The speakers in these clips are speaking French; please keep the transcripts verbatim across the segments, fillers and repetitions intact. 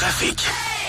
trafic.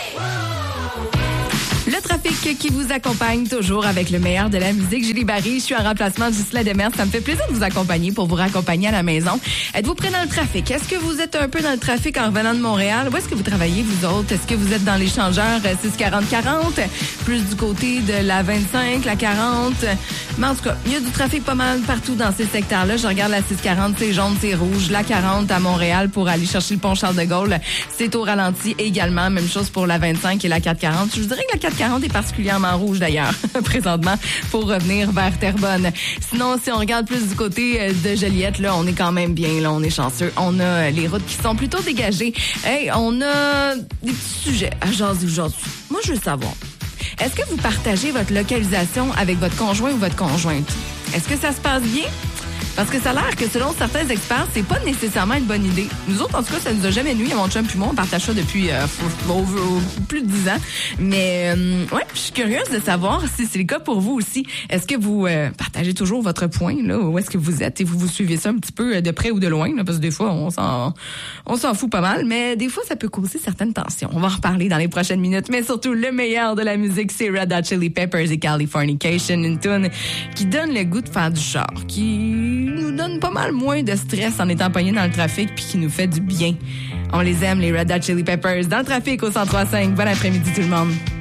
Le trafic qui vous accompagne toujours avec le meilleur de la musique. Julie Barry, je suis en remplacement de Gisela Demers. Ça me fait plaisir de vous accompagner pour vous raccompagner à la maison. Êtes-vous prêt dans le trafic? Est-ce que vous êtes un peu dans le trafic en revenant de Montréal? Où est-ce que vous travaillez, vous autres? Est-ce que vous êtes dans l'échangeur six quarante quarante? Plus du côté de la vingt-cinq, la quarante? Mais en tout cas, il y a du trafic pas mal partout dans ces secteurs-là. Je regarde la six quarante, c'est jaune, c'est rouge. La quarante à Montréal pour aller chercher le pont Charles-de-Gaulle, c'est au ralenti également. Même chose pour la vingt-cinq et la quatre quarante. Je vous dirais que la quatre quarante est particulièrement rouge d'ailleurs, présentement, pour revenir vers Terrebonne. Sinon, si on regarde plus du côté de Joliette, là, on est quand même bien, là, on est chanceux. On a les routes qui sont plutôt dégagées. Hey, on a des petits sujets à jaser aujourd'hui. Moi, je veux savoir, est-ce que vous partagez votre localisation avec votre conjoint ou votre conjointe? Est-ce que ça se passe bien? Parce que ça a l'air que selon certains experts, c'est pas nécessairement une bonne idée. Nous autres, en tout cas, ça nous a jamais nuit à mon chum puis moi. On partage ça depuis euh, over, plus de dix ans. Mais euh, ouais, je suis curieuse de savoir si c'est le cas pour vous aussi. Est-ce que vous euh, partagez toujours votre point, là? Où est-ce que vous êtes? Et vous vous suivez ça un petit peu de près ou de loin, là? Parce que des fois, on s'en, on s'en fout pas mal. Mais des fois, ça peut causer certaines tensions. On va en reparler dans les prochaines minutes. Mais surtout, le meilleur de la musique, c'est Red Hot Chili Peppers et Californication, une tune qui donne le goût de faire du char, qui nous donne pas mal moins de stress en étant pognés dans le trafic puis qui nous fait du bien. On les aime, les Red Hot Chili Peppers, dans le trafic au cent trois cinq. Bon après-midi tout le monde.